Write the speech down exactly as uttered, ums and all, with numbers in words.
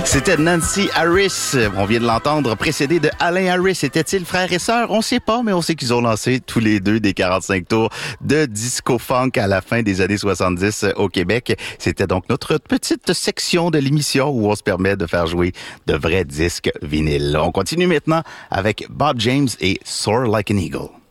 C'était Nancy Harris. On vient de l'entendre, précédé de Alain Harris. Étaient-ils frères et sœurs? On sait pas, mais on sait qu'ils ont lancé tous les deux des quarante-cinq tours de disco-funk à la fin des années soixante-dix au Québec. C'était donc notre petite section de l'émission où on se permet de faire jouer de vrais disques vinyles. On continue maintenant avec Bob James et Soar Like an Eagle.